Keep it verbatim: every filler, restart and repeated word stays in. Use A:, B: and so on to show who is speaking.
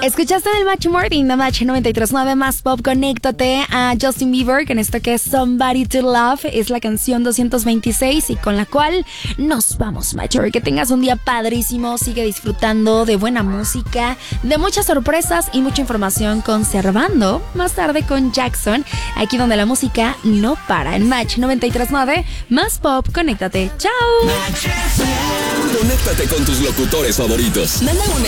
A: Escuchaste del Match Morning de Match noventa y tres punto nueve Más Pop. Conéctate a Justin Bieber con esto que es Somebody to Love. Es la canción doscientos veintiséis y con la cual nos vamos, Matcher. Que tengas un día padrísimo. Sigue disfrutando de buena música, de muchas sorpresas y mucha información conservando. Más tarde con Jackson, aquí donde la música no para. En Match noventa y tres punto nueve Más Pop. Conéctate. ¡Chao!
B: Conéctate con tus locutores favoritos. Manda un